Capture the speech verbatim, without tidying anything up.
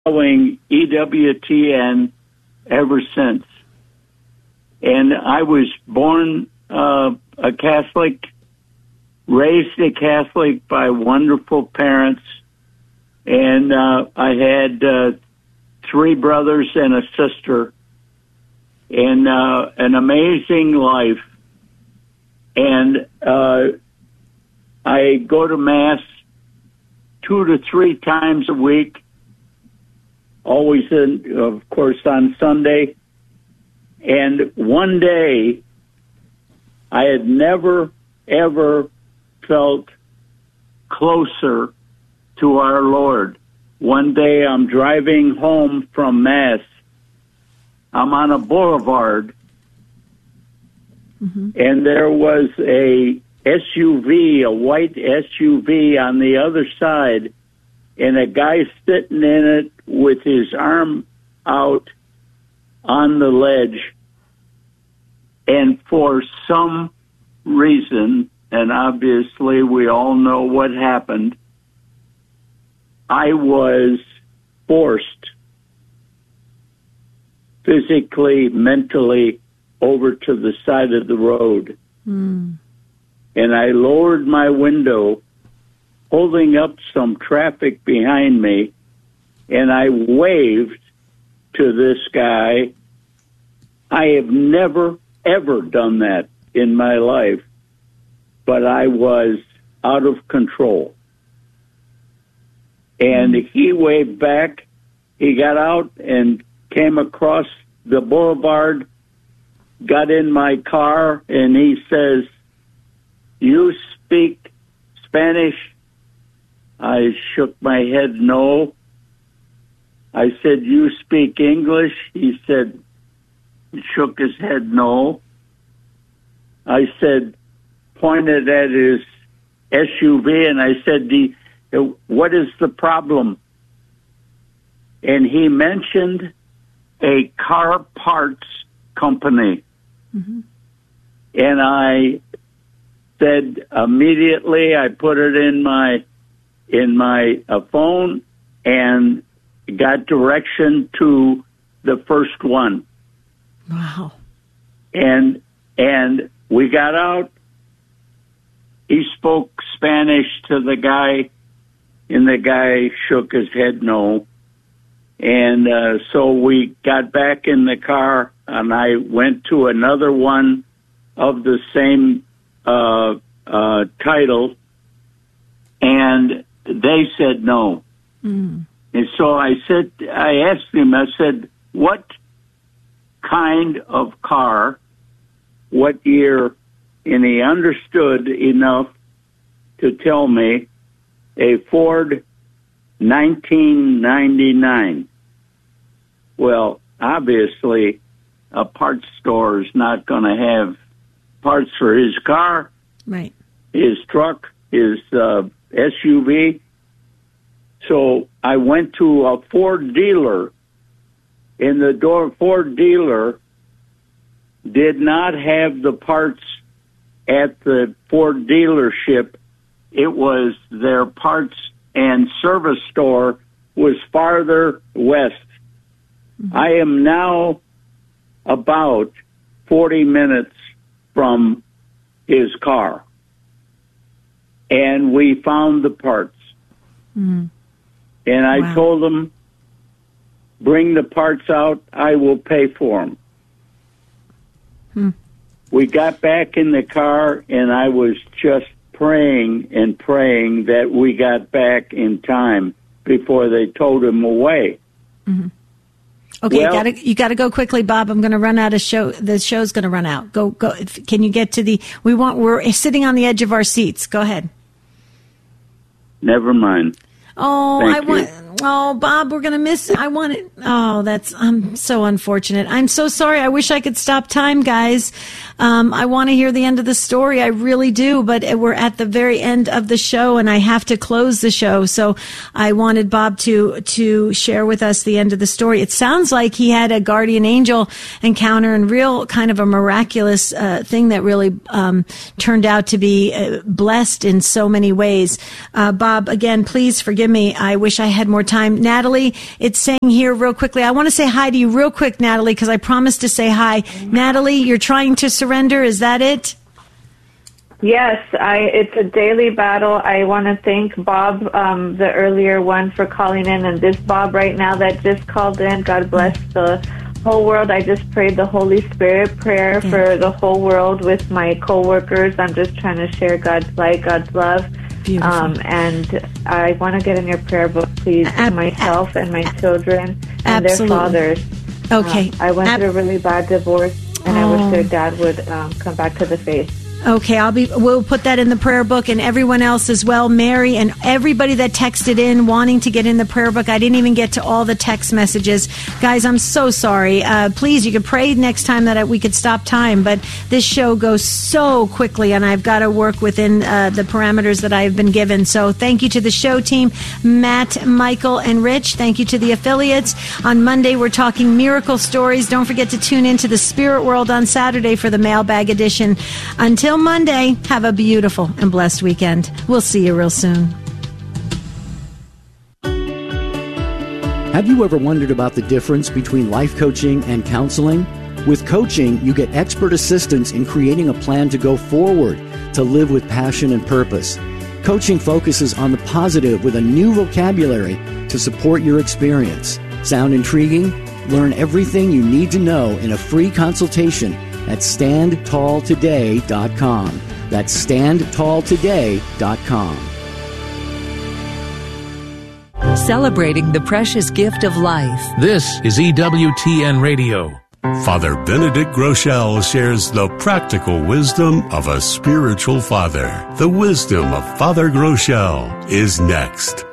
following E W T N ever since. And I was born uh, a Catholic, raised a Catholic by wonderful parents, and uh, I had uh, three brothers and a sister, and uh, an amazing life. And uh, I go to Mass two to three times a week, always, in, of course, on Sunday. And one day, I had never, ever felt closer to our Lord. One day, I'm driving home from Mass. I'm on a boulevard, mm-hmm. and there was a S U V, a white S U V on the other side, and a guy sitting in it with his arm out on the ledge. And for some reason, and obviously we all know what happened, I was forced physically, mentally over to the side of the road. Mm. And I lowered my window, holding up some traffic behind me, and I waved to this guy. I have never, ever done that in my life, but I was out of control. And he waved back. He got out and came across the boulevard, got in my car, and he says, "You speak Spanish?" I shook my head no. I said, "You speak English?" He said, he shook his head no. I said, pointed at his S U V, and I said, the, "What is the problem?" And he mentioned a car parts company. Mm-hmm. And I said immediately, I put it in my in my uh, phone and got direction to the first one. Wow. And and we got out. He spoke Spanish to the guy, and the guy shook his head no. And uh, so we got back in the car, and I went to another one of the same uh, uh, title, and they said no. Mm. And so I said, I asked him, I said, "What kind of car, what year?" And he understood enough to tell me a Ford nineteen ninety-nine. Well, obviously, a parts store is not going to have parts for his car, right? His truck, his uh, S U V. So I went to a Ford dealer, and the door Ford dealer did not have the parts at the Ford dealership. It was their parts and service store was farther west. Mm-hmm. I am now about forty minutes from his car, and we found the parts. Mm-hmm. And I wow. told him, "Bring the parts out, I will pay for them." Hmm. We got back in the car, and I was just praying and praying that we got back in time before they towed him away. Mm-hmm. Okay, well, you gotta you gotta go quickly, Bob. I'm going to run out of show. The show's going to run out. Go go. Can you get to the? We want. We're sitting on the edge of our seats. Go ahead. Never mind. Oh, Thank I want. Oh, Bob, we're going to miss it. I want it. Oh, that's, I'm so unfortunate. I'm so sorry. I wish I could stop time, guys. Um, I want to hear the end of the story. I really do, but we're at the very end of the show and I have to close the show. So I wanted Bob to, to share with us the end of the story. It sounds like he had a guardian angel encounter and real kind of a miraculous, uh, thing that really, um, turned out to be uh, blessed in so many ways. Uh, Bob, again, please forgive me. I wish I had more time. time. Natalie, it's saying here real quickly. I want to say hi to you real quick, Natalie, because I promised to say hi. Natalie, you're trying to surrender. Is that it? Yes, I, it's a daily battle. I want to thank Bob, um, the earlier one, for calling in, and this Bob right now that just called in. God bless the whole world. I just prayed the Holy Spirit prayer for the whole world with my coworkers. I'm just trying to share God's light, God's love. Beautiful. Um, and I want to get in your prayer book, please, Ab- myself and my children and Absolutely. their fathers. Okay. Uh, I went Ab- through a really bad divorce, and Oh. I wish their dad would um, come back to the faith. Okay, I'll be. We'll put that in the prayer book, and everyone else as well. Mary and everybody that texted in wanting to get in the prayer book. I didn't even get to all the text messages, guys. I'm so sorry. Uh, please, you could pray next time that we could stop time, but this show goes so quickly, and I've got to work within uh, the parameters that I've been given. So, thank you to the show team, Matt, Michael, and Rich. Thank you to the affiliates. On Monday, we're talking miracle stories. Don't forget to tune in to the Spirit World on Saturday for the mailbag edition. Until Monday, have a beautiful and blessed weekend. We'll see you real soon. Have you ever wondered about the difference between life coaching and counseling? With coaching, you get expert assistance in creating a plan to go forward, to live with passion and purpose. Coaching focuses on the positive with a new vocabulary to support your experience. Sound intriguing? Learn everything you need to know in a free consultation at stand tall today dot com. That's stand tall today dot com. Celebrating the precious gift of life. This is E W T N Radio. Father Benedict Groeschel shares the practical wisdom of a spiritual father. The wisdom of Father Groeschel is next.